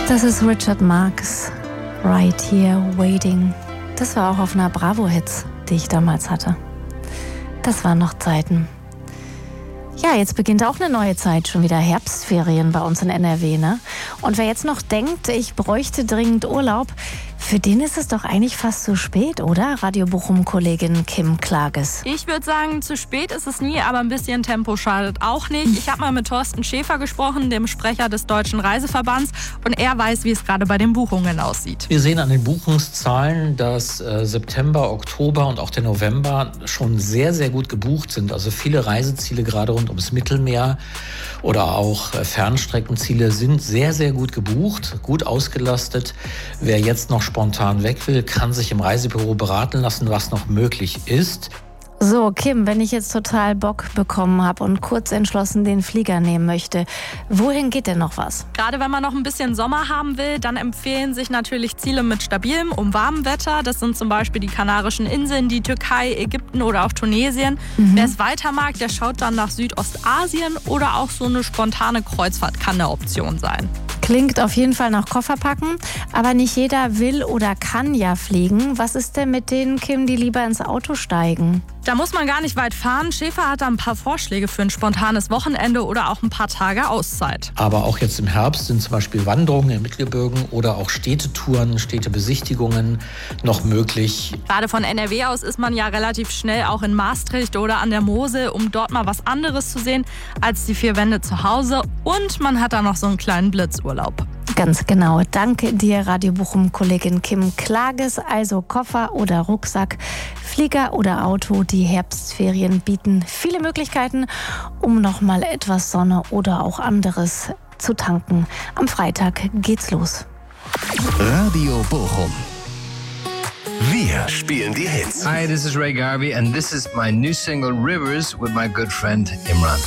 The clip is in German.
Das ist Richard Marx, Right Here Waiting. Das war auch auf einer Bravo-Hits, die ich damals hatte. Das waren noch Zeiten. Ja, jetzt beginnt auch eine neue Zeit, schon wieder Herbstferien bei uns in NRW, ne? Und wer jetzt noch denkt, ich bräuchte dringend Urlaub, für den ist es doch eigentlich fast zu spät, oder? Radio Bochum-Kollegin Kim Klages. Ich würde sagen, zu spät ist es nie, aber ein bisschen Tempo schadet auch nicht. Ich habe mal mit Thorsten Schäfer gesprochen, dem Sprecher des Deutschen Reiseverbands, und er weiß, wie es gerade bei den Buchungen aussieht. Wir sehen an den Buchungszahlen, dass September, Oktober und auch der November schon sehr, sehr gut gebucht sind. Also viele Reiseziele gerade rund ums Mittelmeer oder auch Fernstreckenziele sind sehr, sehr gut gebucht, gut ausgelastet. Wer jetzt noch spontan weg will, kann sich im Reisebüro beraten lassen, was noch möglich ist. So, Kim, wenn ich jetzt total Bock bekommen habe und kurz entschlossen den Flieger nehmen möchte, wohin geht denn noch was? Gerade wenn man noch ein bisschen Sommer haben will, dann empfehlen sich natürlich Ziele mit stabilem und warmem Wetter. Das sind zum Beispiel die Kanarischen Inseln, die Türkei, Ägypten oder auch Tunesien. Wer es weiter mag, der schaut dann nach Südostasien oder auch so eine spontane Kreuzfahrt kann eine Option sein. Klingt auf jeden Fall nach Kofferpacken, aber nicht jeder will oder kann ja fliegen. Was ist denn mit denen, Kim, die lieber ins Auto steigen? Da muss man gar nicht weit fahren. Schäfer hat da ein paar Vorschläge für ein spontanes Wochenende oder auch ein paar Tage Auszeit. Aber auch jetzt im Herbst sind zum Beispiel Wanderungen im Mittelgebirgen oder auch Städtetouren, Städtebesichtigungen noch möglich. Gerade von NRW aus ist man ja relativ schnell auch in Maastricht oder an der Mosel, um dort mal was anderes zu sehen als die vier Wände zu Hause. Und man hat da noch so einen kleinen Blitzurlaub. Ganz genau. Danke dir, Radio Bochum-Kollegin Kim Klages. Also Koffer oder Rucksack, Flieger oder Auto. Die Herbstferien bieten viele Möglichkeiten, um nochmal etwas Sonne oder auch anderes zu tanken. Am Freitag geht's los. Radio Bochum. Wir spielen die Hits. Hi, this is Ray Garvey and this is my new single Rivers with my good friend Imran.